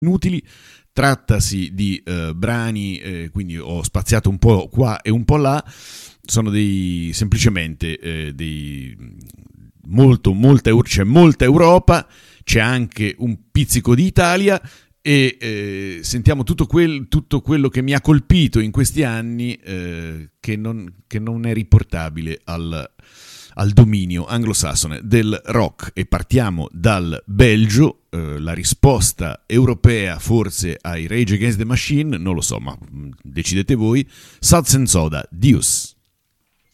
inutili. Trattasi di brani, quindi ho spaziato un po' qua e un po' là, sono semplicemente c'è molta Europa, c'è anche un pizzico di Italia, e sentiamo tutto quello che mi ha colpito in questi anni, che non è riportabile al dominio anglosassone del rock. E partiamo dal Belgio, la risposta europea forse ai Rage Against the Machine, non lo so, ma decidete voi. Suds and Soda, Deuce.